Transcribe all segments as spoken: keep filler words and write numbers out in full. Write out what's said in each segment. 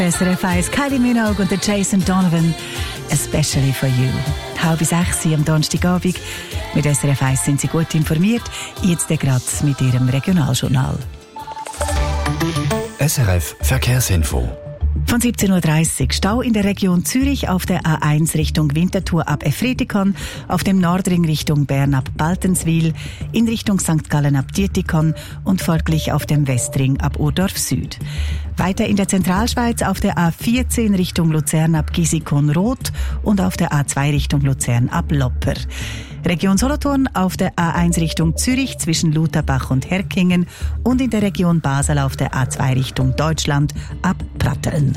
S R F eins, Kylie Minogue und der Jason Donovan, «Especially for you». Halb sechs am Donnerstagabend. Mit S R F eins sind Sie gut informiert. Jetzt gerade mit Ihrem Regionaljournal. S R F Verkehrsinfo. Von siebzehn Uhr dreißig Stau in der Region Zürich auf der A eins Richtung Winterthur ab Efretikon, auf dem Nordring Richtung Bern ab Baltenswil, in Richtung Sankt Gallen ab Dietikon und folglich auf dem Westring ab Urdorf Süd. Weiter in der Zentralschweiz auf der A vierzehn Richtung Luzern ab Gisikon-Rot und auf der A zwei Richtung Luzern ab Lopper. Region Solothurn auf der A eins Richtung Zürich zwischen Lutherbach und Herkingen und in der Region Basel auf der A zwei Richtung Deutschland ab Pratteln.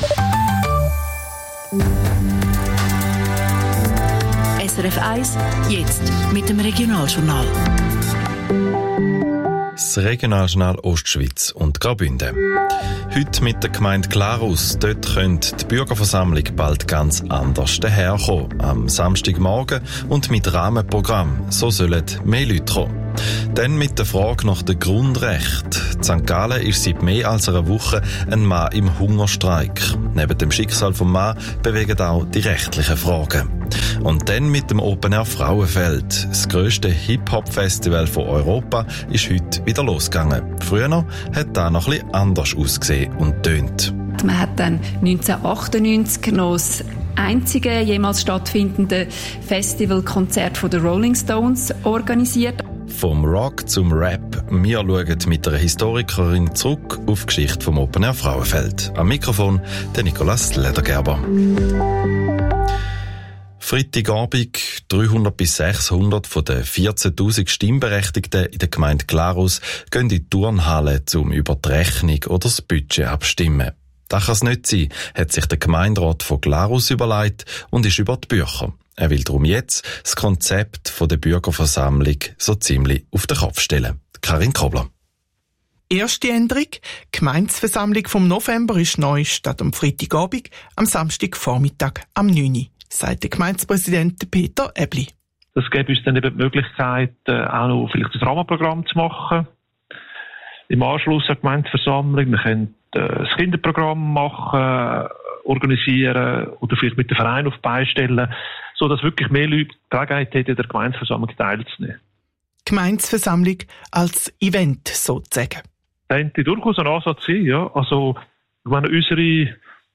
S R F eins, jetzt mit dem Regionaljournal. Das Regionaljournal Ostschweiz und Graubünden. Heute mit der Gemeinde Glarus. Dort könnte die Bürgerversammlung bald ganz anders daherkommen. Am Samstagmorgen und mit Rahmenprogramm. So sollen mehr Leute kommen. Dann mit der Frage nach dem Grundrecht. In Sankt Gallen ist seit mehr als einer Woche ein Mann im Hungerstreik. Neben dem Schicksal des Mannes bewegen auch die rechtlichen Fragen. Und dann mit dem Open Air Frauenfeld. Das grösste Hip-Hop-Festival von Europa ist heute wieder losgegangen. Früher noch hat das noch etwas anders ausgesehen und tönt. Man hat dann neunzehnhundertachtundneunzig noch das einzige jemals stattfindende Festivalkonzert von den Rolling Stones organisiert. Vom Rock zum Rap. Wir schauen mit einer Historikerin zurück auf die Geschichte vom Open Air Frauenfeld. Am Mikrofon der Nicolas Ledergerber. Freitagabend, dreihundert bis sechshundert von den vierzehntausend Stimmberechtigten in der Gemeinde Glarus gehen in die Turnhalle, um über die Rechnung oder das Budget abstimmen. Das kann es nicht sein, hat sich der Gemeinderat von Glarus überlegt und ist über die Bücher. Er will darum jetzt das Konzept von der Bürgerversammlung so ziemlich auf den Kopf stellen. Karin Kobler. Erste Änderung. Die Gemeindeversammlung vom November ist neu statt am Freitagabend, am Samstagvormittag am neun Uhr, sagt der Gemeindepräsident Peter Ebli. Das gibt uns dann eben die Möglichkeit, auch noch vielleicht ein Rahmenprogramm zu machen. Im Anschluss an die Gemeindeversammlung. Wir können das Kinderprogramm machen, organisieren oder vielleicht mit dem Verein auf beistellen, sodass wirklich mehr Leute die Gelegenheit hätten, der Gemeindeversammlung teilzunehmen. Gemeindeversammlung als Event sozusagen. Das könnte durchaus ein Ansatz sein, ja. Also, ich meine, unsere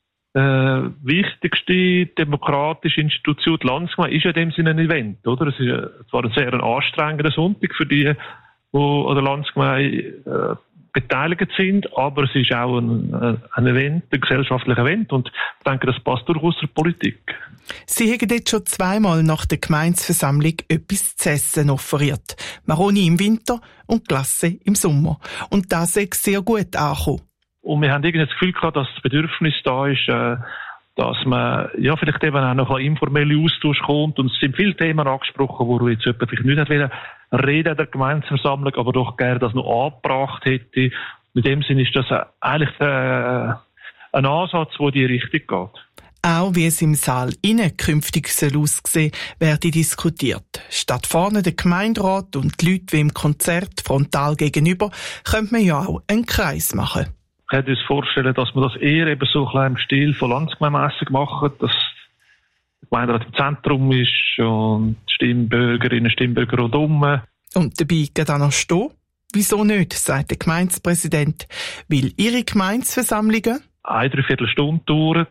äh, wichtigste demokratische Institution, die Landsgemeinde, ist ja in dem Sinne ein Event, oder? Es ist zwar ein sehr anstrengender Sonntag für die, die an der Landsgemeinde äh, beteiligt sind, aber es ist auch ein, ein Event, ein gesellschaftliches Event und ich denke, das passt durchaus zur Politik. Sie haben jetzt schon zweimal nach der Gemeindeversammlung etwas zu essen offeriert. Maroni im Winter und Glasse im Sommer. Und das ist sehr gut angekommen. Und wir haben irgendwie das Gefühl gehabt, dass das Bedürfnis da ist, äh, dass man ja vielleicht eben auch noch ein informeller Austausch kommt. Und es sind viele Themen angesprochen, wo jetzt jemand vielleicht nicht reden reden der Gemeindeversammlung, aber doch gerne das noch angebracht hätte. In dem Sinne ist das eigentlich äh, ein Ansatz, der in die Richtung geht. Auch wie es im Saal innen künftig soll aussehen, werde diskutiert. Statt vorne der Gemeinderat und die Leute wie im Konzert frontal gegenüber, könnte man ja auch einen Kreis machen. Ich könnte uns vorstellen, dass wir das eher eben so ein im Stil von Landsgemeinmässig machen, dass der Gemeinderat im Zentrum ist und Stimmbürgerinnen und Stimmbürger rundherum. Und dabei geht auch noch stehen? Wieso nicht, sagt der Gemeindepräsident. Weil ihre Gemeindeversammlungen eine Dreiviertelstunde dauert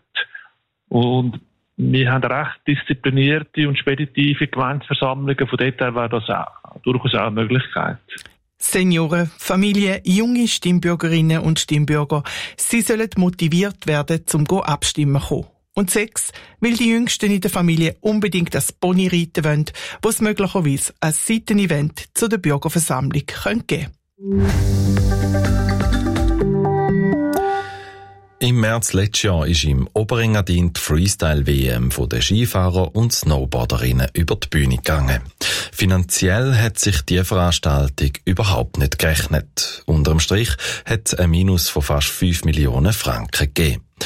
und wir haben recht disziplinierte und speditive Gemeindeversammlungen. Von dort her wäre das auch, durchaus auch eine Möglichkeit. Senioren, Familien, junge Stimmbürgerinnen und Stimmbürger, sie sollen motiviert werden, zum go abstimmen zu kommen. Und sechs, weil die Jüngsten in der Familie unbedingt das Pony reiten wollen, wo es möglicherweise ein Seitenevent zu der Bürgerversammlung geben könnte. Im März letztes Jahr ist im Oberengadin die Freestyle-W M von den Skifahrer und Snowboarderinnen über die Bühne gegangen. Finanziell hat sich die Veranstaltung überhaupt nicht gerechnet. Unterm Strich hat es ein Minus von fast fünf Millionen Franken gegeben.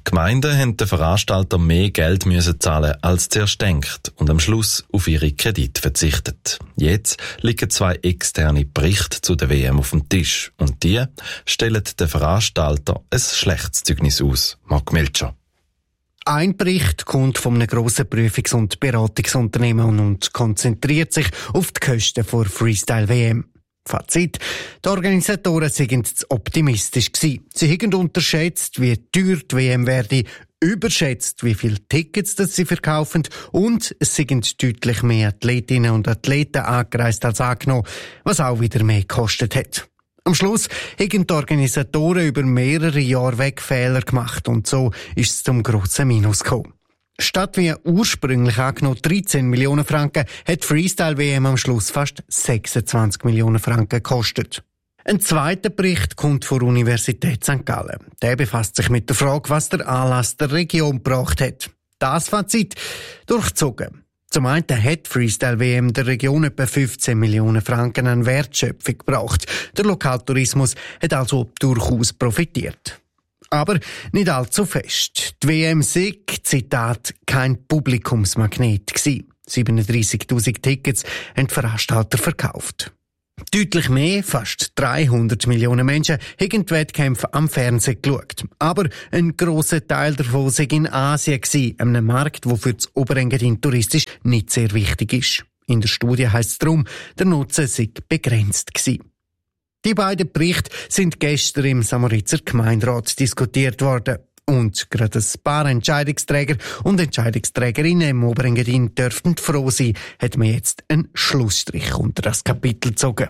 Gemeinden haben den Veranstalter mehr Geld müssen zahlen als zuerst denkt und am Schluss auf ihre Kredite verzichtet. Jetzt liegen zwei externe Berichte zu der W M auf dem Tisch und die stellen den Veranstalter ein schlechtes Zeugnis aus. Marc Melcher. Ein Bericht kommt von einem grossen Prüfungs- und Beratungsunternehmen und konzentriert sich auf die Kosten der Freestyle-W M. Fazit: Die Organisatoren waren zu optimistisch gewesen. Sie haben unterschätzt, wie teuer die W M werde, überschätzt, wie viele Tickets das sie verkaufen und es sind deutlich mehr Athletinnen und Athleten angereist als angenommen, was auch wieder mehr gekostet hat. Am Schluss haben die Organisatoren über mehrere Jahre weg Fehler gemacht und so ist es zum grossen Minus gekommen. Statt wie ursprünglich angenommen dreizehn Millionen Franken hat die Freestyle-W M am Schluss fast sechsundzwanzig Millionen Franken gekostet. Ein zweiter Bericht kommt von der Universität Sankt Gallen. Der befasst sich mit der Frage, was der Anlass der Region gebracht hat. Das Fazit: durchzogen. Zum einen hat die Freestyle-W M der Region etwa fünfzehn Millionen Franken an Wertschöpfung gebracht. Der Lokaltourismus hat also durchaus profitiert. Aber nicht allzu fest. Die W M sei, Zitat, kein Publikumsmagnet gewesen. siebenunddreissigtausend Tickets haben die Veranstalter verkauft. Deutlich mehr, fast dreihundert Millionen Menschen, haben die Wettkämpfe am Fernsehen geschaut. Aber ein grosser Teil davon war in Asien gewesen, einem Markt, der für das Oberengadin touristisch nicht sehr wichtig ist. In der Studie heisst es darum, der Nutzen sei begrenzt gewesen. Die beiden Berichte sind gestern im Samoritzer Gemeinderat diskutiert worden. Und gerade ein paar Entscheidungsträger und Entscheidungsträgerinnen im Oberengadin dürften froh sein, hat man jetzt einen Schlussstrich unter das Kapitel gezogen.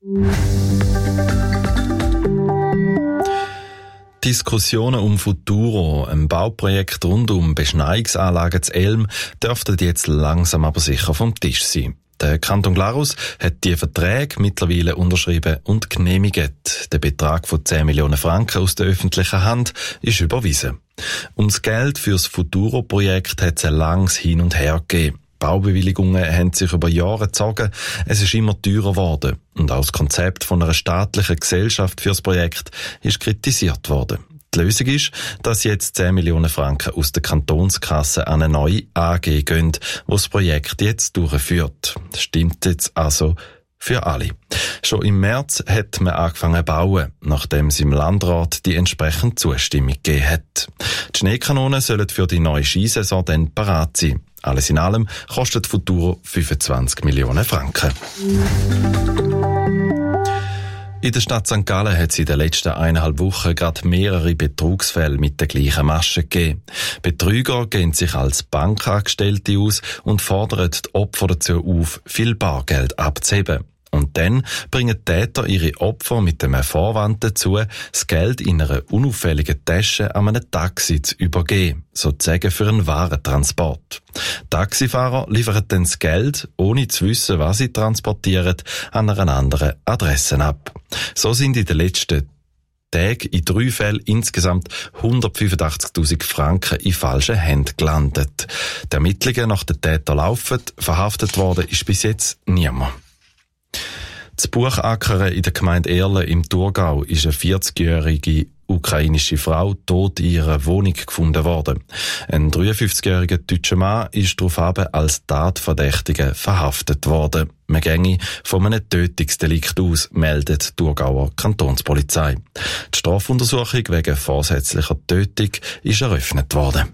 Diskussionen um Futuro, ein Bauprojekt rund um Beschneiungsanlagen zu Elm, dürften jetzt langsam aber sicher vom Tisch sein. Der Kanton Glarus hat die Verträge mittlerweile unterschrieben und genehmigt. Der Betrag von zehn Millionen Franken aus der öffentlichen Hand ist überwiesen. Ums Geld fürs Futuro-Projekt hat es ein langes Hin und Her gegeben. Baubewilligungen haben sich über Jahre gezogen. Es ist immer teurer geworden. Und auch das Konzept von einer staatlichen Gesellschaft fürs Projekt ist kritisiert worden. Die Lösung ist, dass jetzt zehn Millionen Franken aus der Kantonskasse an eine neue A G gehen, die das Projekt jetzt durchführt. Das stimmt jetzt also für alle. Schon im März hat man angefangen zu bauen, nachdem es im Landrat die entsprechende Zustimmung gegeben hat. Die Schneekanonen sollen für die neue Skisaison dann parat sein. Alles in allem kostet Futuro fünfundzwanzig Millionen Franken. In der Stadt Sankt Gallen hat es in den letzten eineinhalb Wochen gerade mehrere Betrugsfälle mit der gleichen Masche gegeben. Betrüger geben sich als Bankangestellte aus und fordern die Opfer dazu auf, viel Bargeld abzuheben. Und dann bringen Täter ihre Opfer mit dem Vorwand dazu, das Geld in einer unauffälligen Tasche an einem Taxi zu übergeben, sozusagen für einen Warentransport. Taxifahrer liefern dann das Geld, ohne zu wissen, was sie transportieren, an einer anderen Adresse ab. So sind in den letzten Tagen in drei Fällen insgesamt hundertfünfundachtzigtausend Franken in falschen Händen gelandet. Die Ermittlungen nach den Tätern laufen, verhaftet worden ist bis jetzt niemand. Das Buchackern in der Gemeinde Erlen im Thurgau ist eine vierzigjährige ukrainische Frau tot in ihrer Wohnung gefunden worden. Ein dreiundfünfzigjähriger deutscher Mann ist daraufhin als Tatverdächtiger verhaftet worden. Man ginge von einem Tötungsdelikt aus, meldet die Thurgauer Kantonspolizei. Die Strafuntersuchung wegen vorsätzlicher Tötung ist eröffnet worden.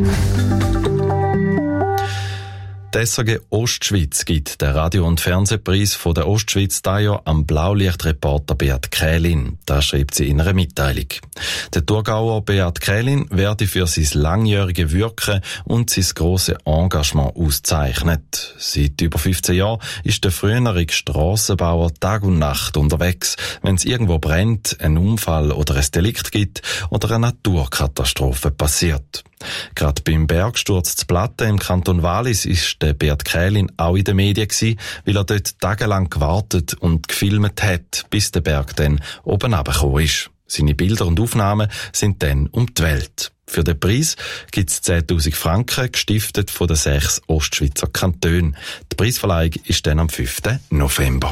Die S A G Ostschweiz gibt den Radio- und Fernsehpreis von der Ostschweiz dieses Jahr am Blaulichtreporter Beat Kählin. Das schreibt sie in einer Mitteilung. Der Thurgauer Beat Kählin werde für sein langjährige Wirken und sein grosses Engagement ausgezeichnet. Seit über fünfzehn Jahren ist der frühere Strassenbauer Tag und Nacht unterwegs, wenn es irgendwo brennt, einen Unfall oder ein Delikt gibt oder eine Naturkatastrophe passiert. Gerade beim Bergsturz zu Platten im Kanton Wallis ist der Beat Kählin auch in den Medien gewesen, weil er dort tagelang gewartet und gefilmt hat, bis der Berg dann oben runtergekommen ist. Seine Bilder und Aufnahmen sind dann um die Welt. Für den Preis gibt es zehntausend Franken, gestiftet von den sechs Ostschweizer Kantonen. Die Preisverleihung ist dann am fünften November.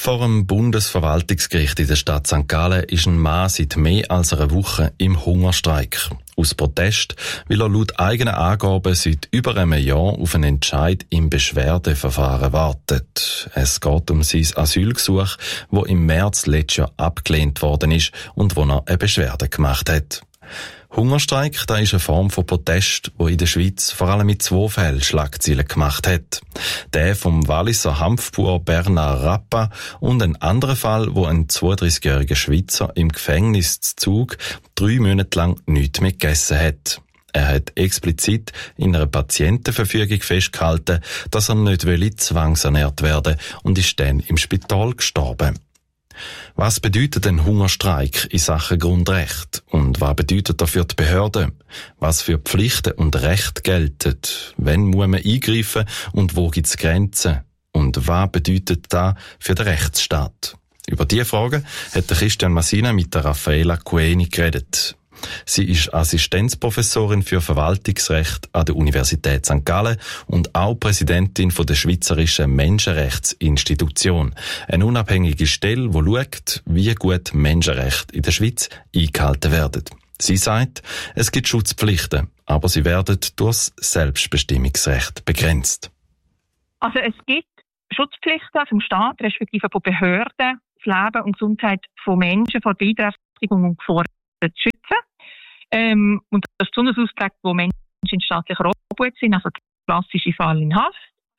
Vor dem Bundesverwaltungsgericht in der Stadt Sankt Gallen ist ein Mann seit mehr als einer Woche im Hungerstreik. Aus Protest, weil er laut eigenen Angaben seit über einem Jahr auf einen Entscheid im Beschwerdeverfahren wartet. Es geht um sein Asylgesuch, das im März letztes Jahr abgelehnt worden ist und wo er eine Beschwerde gemacht hat. Hungerstreik, das ist eine Form von Protest, wo in der Schweiz vor allem mit zwei Fällen Schlagzeilen gemacht hat. Der vom Walliser Hanfbauer Bernard Rappa und ein anderer Fall, wo ein zweiunddreißigjähriger Schweizer im Gefängniszug drei Monate lang nichts mehr gegessen hat. Er hat explizit in einer Patientenverfügung festgehalten, dass er nicht zwangsernährt werden will und ist dann im Spital gestorben. Was bedeutet ein Hungerstreik in Sachen Grundrecht? Und was bedeutet das für die Behörden? Was für Pflichten und Rechte gelten? Wann muss man eingreifen und wo gibt es Grenzen? Und was bedeutet das für den Rechtsstaat? Über diese Fragen hat Christian Massina mit der Raffaella Coeni geredet. Sie ist Assistenzprofessorin für Verwaltungsrecht an der Universität Sankt Gallen und auch Präsidentin von der Schweizerischen Menschenrechtsinstitution, eine unabhängige Stelle, die schaut, wie gut Menschenrechte in der Schweiz eingehalten werden. Sie sagt, es gibt Schutzpflichten, aber sie werden durch das Selbstbestimmungsrecht begrenzt. Also es gibt Schutzpflichten vom Staat, respektive von Behörden, das Leben und Gesundheit von Menschen vor Beeinträchtigung und Gefahr zu schützen. Ähm, und das ist besonders ausprägt, wo Menschen in staatlicher Obhut sind, also der klassische Fall in Haft.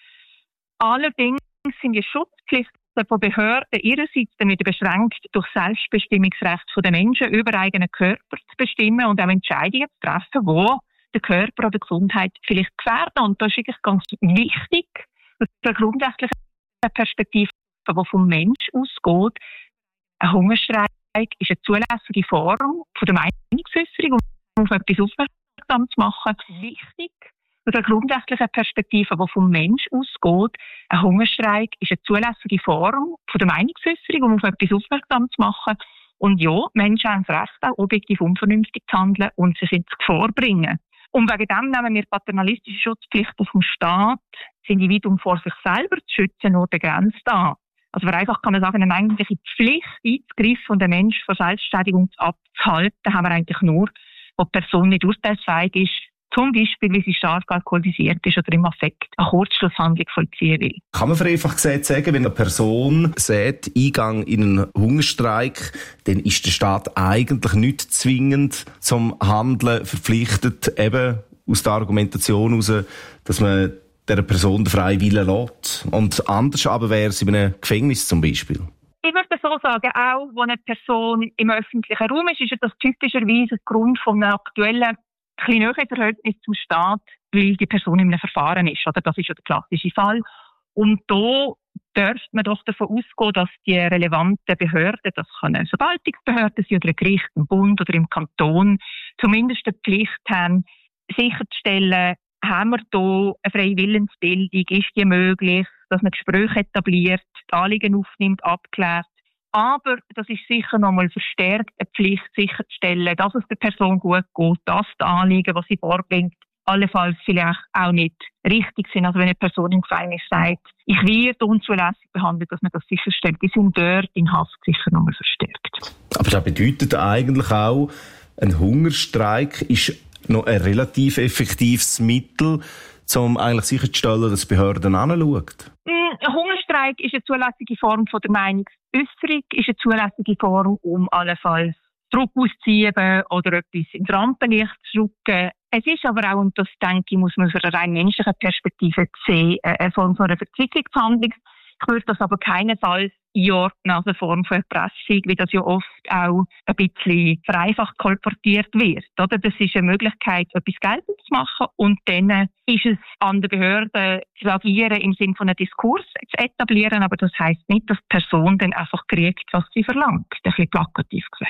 Allerdings sind die Schutzpflichten von Behörden ihrerseits dann wieder beschränkt durch Selbstbestimmungsrecht der Menschen über eigenen Körper zu bestimmen und auch Entscheidungen zu treffen, wo der Körper oder die Gesundheit vielleicht gefährden. Und das ist wirklich ganz wichtig, dass eine grundsätzliche Perspektive, die vom Mensch ausgeht, ein Hungerstreik ist eine zulässige Form von der Meinungsäußerung, um auf etwas aufmerksam zu machen. Wichtig, aus einer grundsätzlichen Perspektive, die vom Mensch ausgeht, ein Hungerstreik ist eine zulässige Form von der Meinungsäußerung, um auf etwas aufmerksam zu machen. Und ja, Menschen haben das Recht, auch objektiv unvernünftig zu handeln und sie sind zu Gefahr bringen. Und wegen dem nehmen wir paternalistische Schutzpflichten vom Staat, das Individuum vor sich selber zu schützen, nur begrenzt an. Also vereinfacht kann man sagen, eine eigentliche Pflicht einzugreifen und den Menschen vor Selbstschädigung abzuhalten, haben wir eigentlich nur, wo die Person nicht urteilsfähig ist, zum Beispiel, weil sie stark alkoholisiert ist oder im Affekt eine Kurzschlusshandlung vollziehen will. Kann man vereinfacht gesagt sagen, wenn eine Person sagt, Eingang in einen Hungerstreik, dann ist der Staat eigentlich nicht zwingend zum Handeln verpflichtet, eben aus der Argumentation heraus, dass man der Person den freien Willen lässt. Und anders aber wäre es in einem Gefängnis zum Beispiel. Ich würde so sagen, auch wenn eine Person im öffentlichen Raum ist, ist das typischerweise aufgrund von einem aktuellen ein bisschen Verhältnis zum Staat, weil die Person in einem Verfahren ist. Oder? Das ist ja der klassische Fall. Und da dürfte man doch davon ausgehen, dass die relevanten Behörden, das können Verwaltungsbehörden sein oder ein Gericht im Bund oder im Kanton, zumindest die Pflicht haben, sicherzustellen, haben wir hier eine freie Willensbildung, ist die möglich, dass man Gespräche etabliert, Anliegen aufnimmt, abklärt. Aber das ist sicher nochmal verstärkt eine Pflicht, sicherzustellen, dass es der Person gut geht, dass die Anliegen, die sie vorbringt, allenfalls vielleicht auch nicht richtig sind. Also wenn eine Person im Gefängnis sagt, ich werde unzulässig behandelt, dass man das sicherstellt, die sind dort in Haft sicher nochmal verstärkt. Aber das bedeutet eigentlich auch, ein Hungerstreik ist noch ein relativ effektives Mittel, um eigentlich sicherzustellen, dass die Behörden hinschauen. Ein Hungerstreik ist eine zulässige Form von der Meinungsäußerung, ist eine zulässige Form, um allenfalls Druck auszuüben oder etwas ins Rampenlicht zu rücken. Es ist aber auch, und das denke ich, muss man aus einer rein menschlichen Perspektive sehen, eine Form von einer Verzweiflungshandlung. Ich würde das aber keinesfalls einordnen als eine Form von Erpressung, wie das ja oft auch ein bisschen vereinfacht kolportiert wird. Oder? Das ist eine Möglichkeit, etwas geltend zu machen und dann ist es an den Behörden zu agieren im Sinne von einem Diskurs zu etablieren, aber das heisst nicht, dass die Person dann einfach kriegt, was sie verlangt. Ein bisschen plakativ gesagt.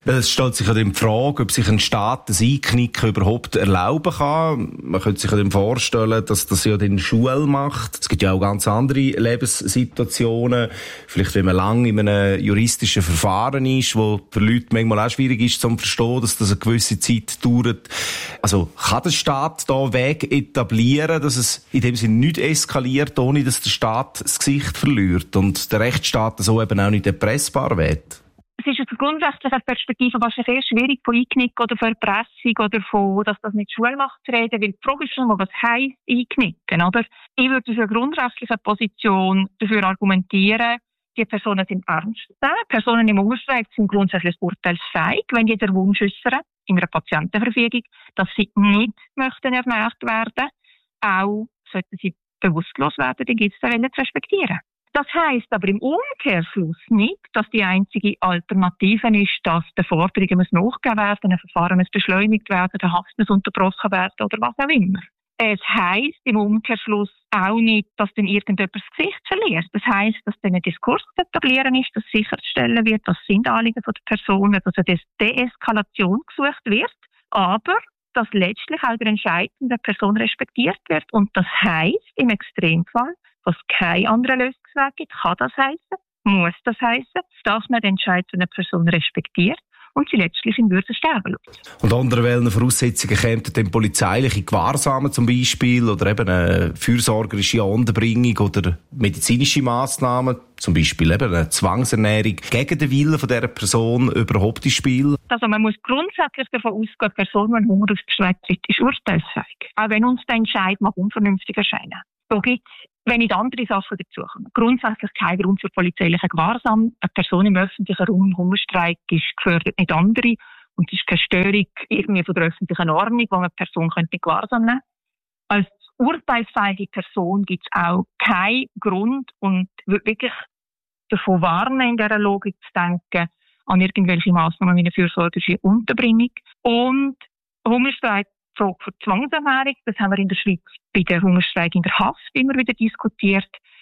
Es stellt sich ja die Frage, ob sich ein Staat das Einknicken überhaupt erlauben kann. Man könnte sich ja dann vorstellen, dass das ja den Schule macht. Es gibt ja auch ganz andere Lebenssituationen. Vielleicht, wenn man lange in einem juristischen Verfahren ist, wo für Leute manchmal auch schwierig ist, zu verstehen, dass das eine gewisse Zeit dauert. Also, kann der Staat da Weg etablieren, dass es in dem Sinne nicht eskaliert, ohne dass der Staat das Gesicht verliert und der Rechtsstaat so eben auch nicht erpressbar wird? Es ist aus der grundrechtlichen Perspektive wahrscheinlich eher schwierig von Einknicken oder von Erpressung oder von, dass das nicht Schule macht, zu reden, weil die Frage ist schon mal, was heisst Einknicken, oder? Ich würde für eine grundrechtliche Position dafür argumentieren, die Personen sind ernst. Personen im Hungerstreik sind grundsätzlich urteilsfähig, wenn jeder Wunsch äußern, in einer Patientenverfügung, dass sie nicht möchten ernährt werden, auch sollten sie bewusstlos werden, dann gilt es daran zu respektieren. Das heisst aber im Umkehrschluss nicht, dass die einzige Alternative ist, dass den Forderungen muss nachgegeben werden, ein Verfahren muss beschleunigt werden, der Haft muss unterbrochen werden oder was auch immer. Es heisst im Umkehrschluss auch nicht, dass dann irgendjemand das Gesicht verliert. Das heisst, dass dann ein Diskurs zu etablieren ist, dass sicherstellen wird, dass das sind Anliegen der Personen, dass eine Deeskalation gesucht wird, aber dass letztlich auch der Entscheid der Person respektiert wird. Und das heisst im Extremfall, was kein anderer Lösungsweg gibt, kann das heißen, muss das heißen, dass man den Entscheid einer Person respektiert und sie letztlich in Würde sterben lässt. Und unter welchen Voraussetzungen kämen denn polizeiliche Gewahrsame zum Beispiel oder eben eine fürsorgerische Unterbringung oder medizinische Massnahmen, zum Beispiel eben eine Zwangsernährung gegen den Willen von dieser Person überhaupt ins Spiel? Also man muss grundsätzlich davon ausgehen, die Person, die Hunger ausgestreckt wird, ist urteilsfähig. Auch wenn uns der Entscheid mag unvernünftig erscheinen. Da gibt es, wenn nicht andere Sachen dazukommen. Grundsätzlich kein Grund für polizeilichen Gewahrsam. Eine Person im öffentlichen Raum, Hungerstreik, ist gefördert, nicht andere. Und es ist keine Störung irgendwie von der öffentlichen Ordnung, wo eine Person könnte Gewahrsam nehmen. Als urteilsfähige Person gibt es auch keinen Grund und würde wirklich davon warnen, in dieser Logik zu denken, an irgendwelche Massnahmen wie eine fürsorgerische Unterbringung. Und Hungerstreik, die Frage für Zwangsernährung, das haben wir in der Schweiz bei der Hungerstreik in der Haft immer wieder diskutiert.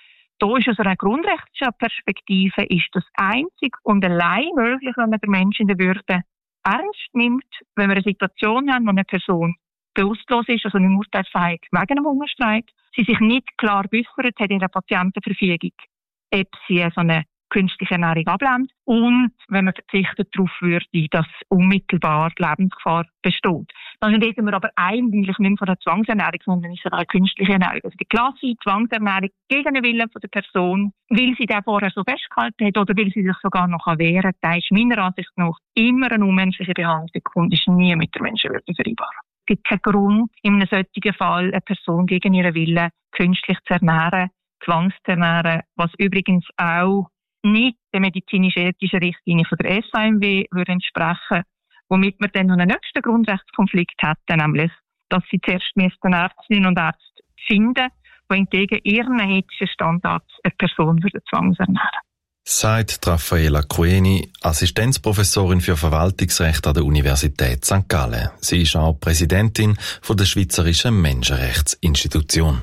Da ist aus einer grundrechtlichen Perspektive ist das einzig und allein möglich, wenn man den Menschen in der Würde ernst nimmt, wenn wir eine Situation haben, wo eine Person bewusstlos ist, also nicht urteilsfähig wegen einem Hungerstreik, sie sich nicht klar geäussert hat in der Patientenverfügung, ob sie so eine künstliche Ernährung ablehnt und wenn man verzichtet darauf würde, dass unmittelbar die Lebensgefahr besteht. Dann reden wir aber eigentlich nicht von der Zwangsernährung, sondern ist es eine künstliche Ernährung. Also die klassische Zwangsernährung gegen den Willen von der Person, weil sie den vorher so festgehalten hat oder weil sie sich sogar noch wehren kann, da ist meiner Ansicht nach immer eine unmenschliche Behandlung und ist nie mit der Menschenwürde vereinbar. Es gibt keinen Grund, in einem solchen Fall eine Person gegen ihren Willen künstlich zu ernähren, zwangszuernähren, was übrigens auch nicht der medizinisch-ethischen Richtlinie von der S A M W würde entsprechen, womit wir dann noch einen nächsten Grundrechtskonflikt hätten, nämlich, dass sie zuerst müssten Ärztinnen und Ärzte finden, die entgegen ihren ethischen Standards eine Person würde zwangsernähren. Sagt Raffaella Coeni, Assistenzprofessorin für Verwaltungsrecht an der Universität Sankt Gallen. Sie ist auch Präsidentin von der Schweizerischen Menschenrechtsinstitution.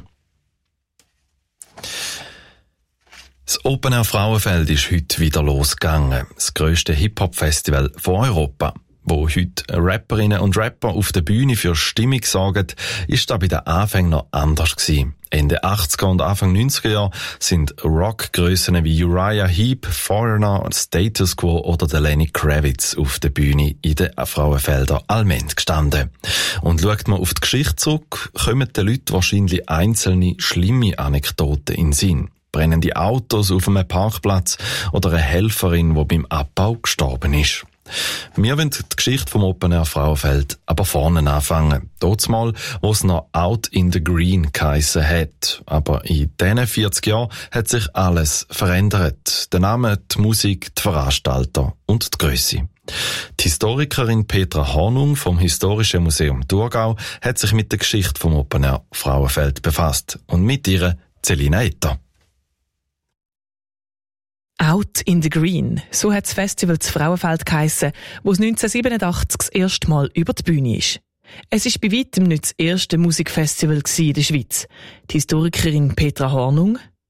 Das Open Air Frauenfeld ist heute wieder losgegangen. Das grösste Hip-Hop-Festival von Europa. Wo heute Rapperinnen und Rapper auf der Bühne für Stimmung sorgen, ist da bei den Anfängen noch anders gewesen. Ende achtziger und Anfang neunziger Jahre sind Rockgrössen wie Uriah Heep, Foreigner, Status Quo oder der Lenny Kravitz auf der Bühne in den Frauenfelder Allmend gestanden. Und schaut man auf die Geschichte zurück, kommen den Leuten wahrscheinlich einzelne schlimme Anekdoten in den Sinn. Brennende Autos auf einem Parkplatz oder eine Helferin, die beim Abbau gestorben ist. Wir wollen die Geschichte vom Open Air Frauenfeld aber vorne anfangen. Dort mal, wo es noch Out in the Green geheissen hat. Aber in diesen vierzig Jahren hat sich alles verändert. Der Name, die Musik, die Veranstalter und die Grösse. Die Historikerin Petra Hornung vom Historischen Museum Thurgau hat sich mit der Geschichte vom Open Air Frauenfeld befasst. Und mit ihr Celina Etter. Out in the Green, so hat das Festival zu Frauenfeld geheissen, wo es neunzehnhundertsiebenundachtzig das erste Mal über die Bühne ist. Es ist bei weitem nicht das erste Musikfestival in der Schweiz. Die Historikerin Petra Hornung.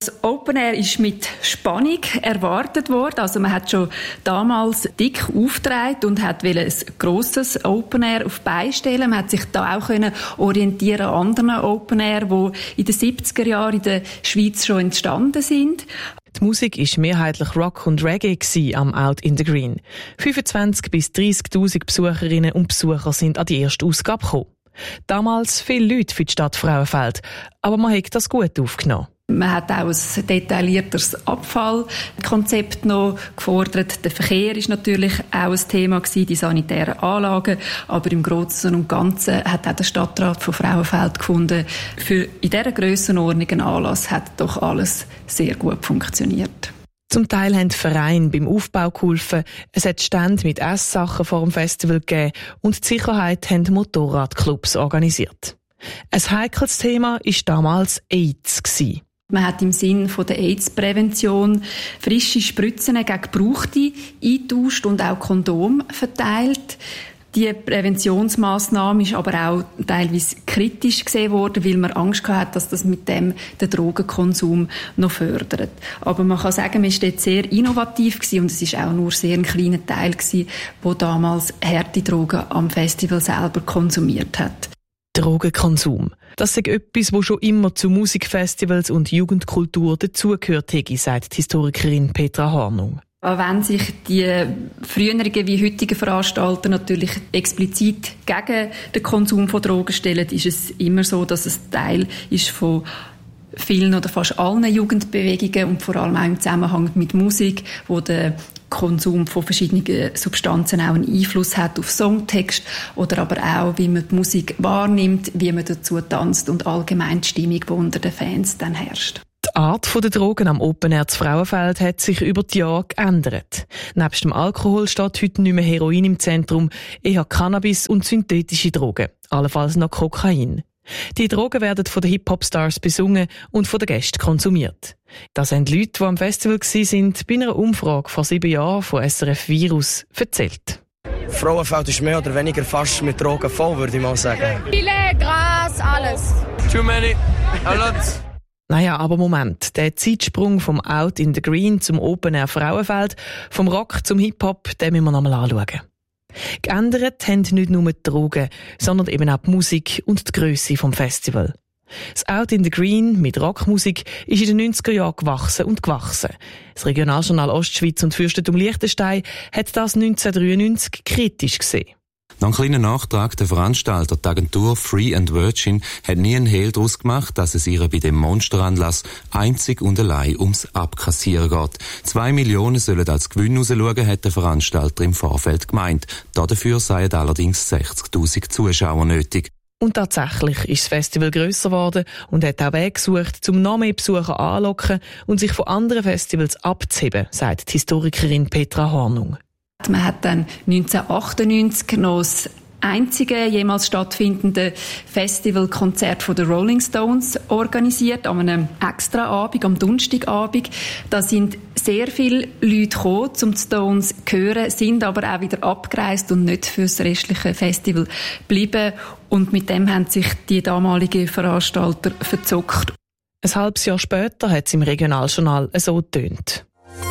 Das Open Air ist mit Spannung erwartet worden. Also man hat schon damals dick aufgetragen und hat ein grosses Open Air auf die Beine stellen. Man hat sich da auch können orientieren an anderen Open Air, die in den siebziger Jahren in der Schweiz schon entstanden sind. Die Musik war mehrheitlich Rock und Reggae am Out in the Green. fünfundzwanzigtausend bis dreißigtausend Besucherinnen und Besucher sind an die erste Ausgabe gekommen. Damals viele Leute für die Stadt Frauenfeld, aber man hat das gut aufgenommen. Man hat auch ein detaillierteres Abfallkonzept noch gefordert. Der Verkehr ist natürlich auch ein Thema gewesen, die sanitären Anlagen. Aber im Großen und Ganzen hat auch der Stadtrat von Frauenfeld gefunden, für in dieser Grössenordnung einen Anlass hat doch alles sehr gut funktioniert. Zum Teil haben die Vereine beim Aufbau geholfen, es hat Stände mit Esssachen vor dem Festival gegeben und die Sicherheit haben Motorradclubs organisiert. Ein heikles Thema war damals AIDS gewesen. Man hat im Sinn von der AIDS-Prävention frische Spritzen gegen gebrauchte eingetauscht und auch Kondom verteilt. Die Präventionsmaßnahme ist aber auch teilweise kritisch gesehen worden, weil man Angst hatte, dass das mit dem den Drogenkonsum noch fördert. Aber man kann sagen, man war dort sehr innovativ gewesen und es war auch nur sehr ein kleiner Teil gewesen, der damals harte Drogen am Festival selber konsumiert hat. Drogenkonsum. Das ist etwas, was schon immer zu Musikfestivals und Jugendkultur dazugehört hätte, sagt die Historikerin Petra Hornung. Auch wenn sich die früheren wie heutigen Veranstalter natürlich explizit gegen den Konsum von Drogen stellen, ist es immer so, dass es Teil ist von vielen oder fast allen Jugendbewegungen und vor allem auch im Zusammenhang mit Musik, wo der Konsum von verschiedenen Substanzen auch einen Einfluss hat auf Songtext oder aber auch, wie man die Musik wahrnimmt, wie man dazu tanzt und allgemein die Stimmung, die unter den Fans dann herrscht. Die Art der Drogen am Open Air zu Frauenfeld hat sich über die Jahre geändert. Nebst dem Alkohol steht heute nicht mehr Heroin im Zentrum, eher Cannabis und synthetische Drogen, allenfalls noch Kokain. Die Drogen werden von den Hip-Hop-Stars besungen und von den Gästen konsumiert. Das haben die Leute, die am Festival waren, bei einer Umfrage vor sieben Jahren von S R F Virus erzählt. Frauenfeld ist mehr oder weniger fast mit Drogen voll, würde ich mal sagen. Viele, Gras, alles. Too many, a lot. Naja, aber Moment, der Zeitsprung vom Out in the Green zum Open Air Frauenfeld, vom Rock zum Hip-Hop, den müssen wir noch mal anschauen. Geändert haben nicht nur die Drogen, sondern eben auch die Musik und die Grösse vom Festival. Das Out in the Green mit Rockmusik ist in den neunziger Jahren gewachsen und gewachsen. Das Regionaljournal Ostschweiz und Fürstentum Liechtenstein hat das neunzehnhundertdreiundneunzig kritisch gesehen. Nach einem kleinen Nachtrag der Veranstalter, die Agentur Free and Virgin, hat nie einen Hehl daraus gemacht, dass es ihr bei dem Monsteranlass einzig und allein ums Abkassieren geht. Zwei Millionen sollen als Gewinn rausschauen, hat der Veranstalter im Vorfeld gemeint. Dafür seien allerdings sechzigtausend Zuschauer nötig. Und tatsächlich ist das Festival grösser geworden und hat auch Wege gesucht, um noch mehr Besucher anzulocken und sich von anderen Festivals abzuheben, sagt die Historikerin Petra Hornung. Man hat dann neunzehnhundertachtundneunzig noch das einzige jemals stattfindende Festivalkonzert von den Rolling Stones organisiert, an einem Extraabend, am Donnerstagabend. Da sind sehr viele Leute gekommen, um die Stones zu hören, sind aber auch wieder abgereist und nicht für das restliche Festival geblieben. Und mit dem haben sich die damaligen Veranstalter verzockt. Ein halbes Jahr später hat es im Regionaljournal so getönt.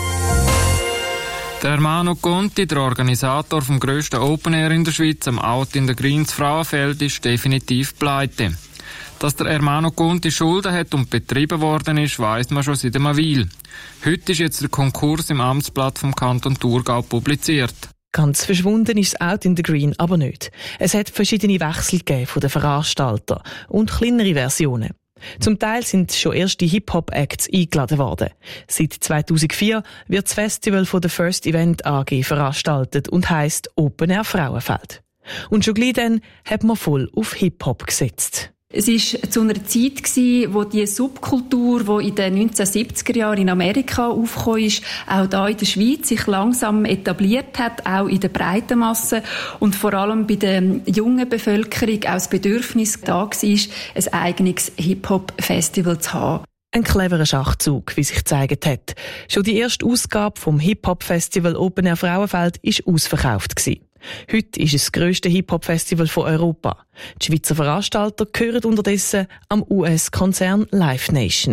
Der Hermano Conti, der Organisator vom grössten Open Air in der Schweiz, am Out in the Green zu Frauenfeld, ist definitiv pleite. Dass der Hermano Conti Schulden hat und betrieben worden ist, weiss man schon seit einer Weile. Heute ist jetzt der Konkurs im Amtsblatt vom Kanton Thurgau publiziert. Ganz verschwunden ist das Out in the Green aber nicht. Es hat verschiedene Wechsel gegeben von den Veranstaltern und kleinere Versionen. Zum Teil sind schon erste Hip-Hop-Acts eingeladen worden. Seit zweitausendvier wird das Festival von der First Event A G veranstaltet und heisst Open Air Frauenfeld. Und schon gleich dann hat man voll auf Hip-Hop gesetzt. Es war zu einer Zeit, wo die Subkultur, die in den neunzehnhundertsiebziger Jahren in Amerika aufgekommen ist, auch hier in der Schweiz sich langsam etabliert hat, auch in der breiten Masse und vor allem bei der jungen Bevölkerung auch das Bedürfnis da war, ein eigenes Hip-Hop-Festival zu haben. Ein cleverer Schachzug, wie sich gezeigt hat. Schon die erste Ausgabe vom Hip-Hop-Festival Open Air Frauenfeld war ausverkauft gewesen. Heute ist es das grösste Hip-Hop-Festival von Europa. Die Schweizer Veranstalter gehören unterdessen am U S-Konzern Live Nation.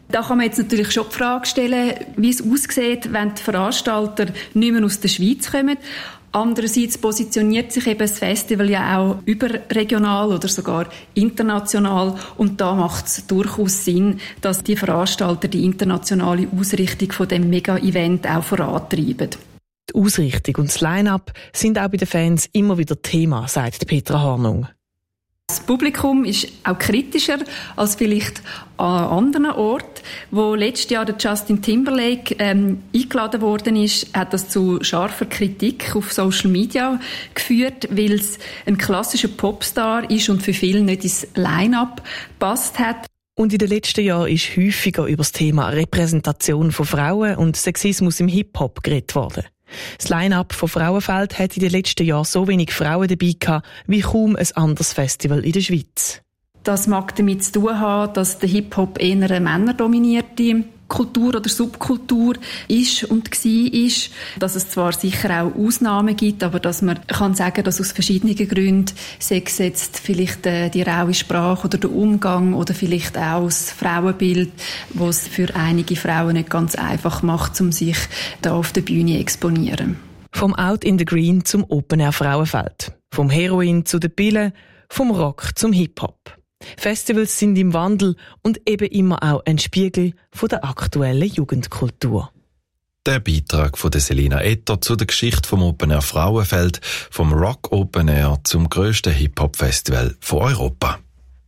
Da kann man jetzt natürlich schon die Frage stellen, wie es aussieht, wenn die Veranstalter nicht mehr aus der Schweiz kommen. Andererseits positioniert sich eben das Festival ja auch überregional oder sogar international. Und da macht es durchaus Sinn, dass die Veranstalter die internationale Ausrichtung von dem Mega-Event auch vorantreiben. Die Ausrichtung und das Line-up sind auch bei den Fans immer wieder Thema, sagt Petra Hornung. Das Publikum ist auch kritischer als vielleicht an anderen Orten. Wo letztes Jahr der Justin Timberlake ähm, eingeladen worden ist, hat das zu scharfer Kritik auf Social Media geführt, weil es ein klassischer Popstar ist und für viele nicht ins Line-up gepasst hat. Und in den letzten Jahren ist häufiger über das Thema Repräsentation von Frauen und Sexismus im Hip-Hop geredet worden. Das Line-up von Frauenfeld hat in den letzten Jahren so wenig Frauen dabei gehabt, wie kaum ein anderes Festival in der Schweiz. Das mag damit zu tun haben, dass der Hip-Hop eher eine männerdominierte Kultur oder Subkultur ist und war ist. Dass es zwar sicher auch Ausnahmen gibt, aber dass man kann sagen, dass aus verschiedenen Gründen, sei es jetzt vielleicht die raue Sprache oder der Umgang oder vielleicht auch das Frauenbild, was es für einige Frauen nicht ganz einfach macht, um sich da auf der Bühne zu exponieren. Vom Out in the Green zum Open Air Frauenfeld. Vom Heroin zu den Pillen, vom Rock zum Hip-Hop. Festivals sind im Wandel und eben immer auch ein Spiegel von der aktuellen Jugendkultur. Der Beitrag von Selina Etter zu der Geschichte vom Open Air Frauenfeld, vom Rock Open Air zum grössten Hip-Hop-Festival von Europa.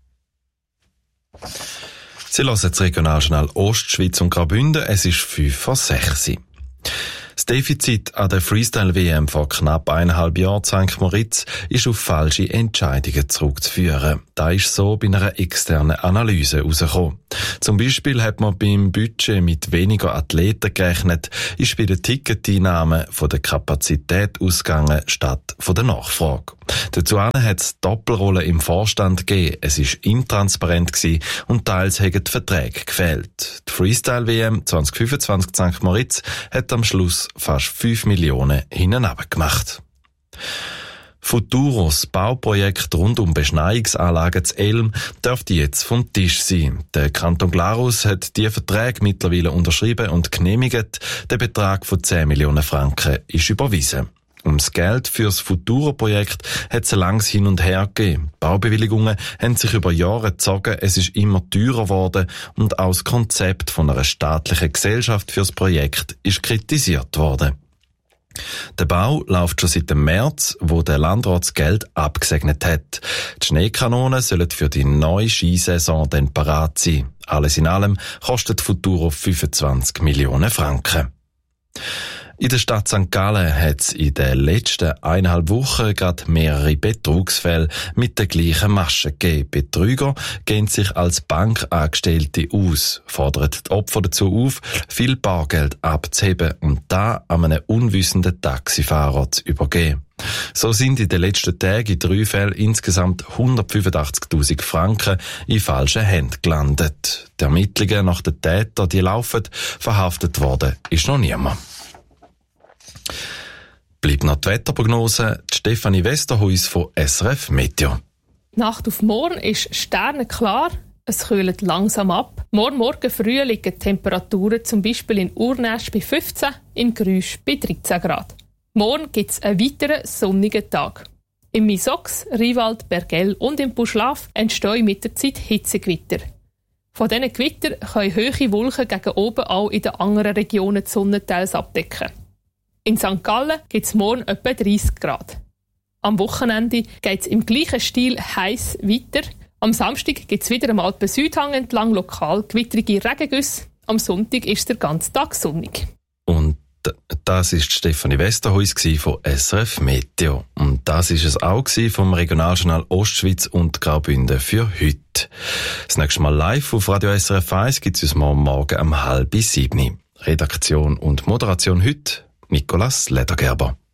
Sie hören das Regionaljournal Ostschweiz und Graubünden. Es ist fünf vor sechs. Das Defizit an der Freestyle-W M vor knapp eineinhalb Jahren in Sankt Moritz ist auf falsche Entscheidungen zurückzuführen. Das ist so bei einer externen Analyse herausgekommen. Zum Beispiel hat man beim Budget mit weniger Athleten gerechnet, ist bei den Ticketeinnahmen von der Kapazität ausgegangen statt von der Nachfrage. Dazu hat es Doppelrollen im Vorstand gegeben, es war intransparent gewesen und teils haben die Verträge gefehlt. Die Freestyle-W M zwanzig fünfundzwanzig Sankt Moritz hat am Schluss fast fünf Millionen hinunter gemacht. Futuros Bauprojekt rund um Beschneiungsanlagen zu Elm dürfte jetzt vom Tisch sein. Der Kanton Glarus hat die Verträge mittlerweile unterschrieben und genehmigt. Der Betrag von zehn Millionen Franken ist überwiesen. Ums Geld fürs Futuro-Projekt hat es ein langes Hin und Her gegeben. Baubewilligungen haben sich über Jahre gezogen, es ist immer teurer geworden und auch das Konzept von einer staatlichen Gesellschaft fürs Projekt ist kritisiert worden. Der Bau läuft schon seit dem März, wo der Landrat das Geld abgesegnet hat. Die Schneekanonen sollen für die neue Skisaison dann parat sein. Alles in allem kostet Futuro fünfundzwanzig Millionen Franken. In der Stadt Sankt Gallen hat es in den letzten eineinhalb Wochen gerade mehrere Betrugsfälle mit der gleichen Masche gegeben. Betrüger gehen sich als Bankangestellte aus, fordern die Opfer dazu auf, viel Bargeld abzuheben und da an einen unwissenden Taxifahrer zu übergeben. So sind in den letzten Tagen in drei Fällen insgesamt hundertfünfundachtzigtausend Franken in falschen Händen gelandet. Die Ermittlungen nach den Tätern, die laufen, verhaftet worden ist noch niemand. Bleibt noch die Wetterprognose, die Stefanie Westerhuis von S R F Meteo. Nacht auf morgen ist sternenklar, es kühlt langsam ab. Morgen Morgen früh liegen die Temperaturen zum Beispiel in Urnäsch bei fünfzehn, in Grüsch bei dreizehn Grad. Morgen gibt es einen weiteren sonnigen Tag. Im Misox, Riewald, Bergell und im Buschlaf entstehen mit der Zeit Hitzegewitter. Von diesen Gewittern können hohe Wolken gegen oben auch in den anderen Regionen die Sonne teils abdecken. In Sankt Gallen gibt es morgen etwa dreißig Grad. Am Wochenende geht es im gleichen Stil heiß weiter. Am Samstag gibt es wieder am Alpen Südhang entlang lokal gewittrige Regengüsse. Am Sonntag ist es der ganze Tag sonnig. Und das ist Stefanie Westerhuis von S R F Meteo. Und das ist es auch vom Regionaljournal Ostschweiz und Graubünden für heute. Das nächste Mal live auf Radio S R F eins gibt es uns morgen Morgen um halb sieben. Redaktion und Moderation heute Nicolas Ledergerber.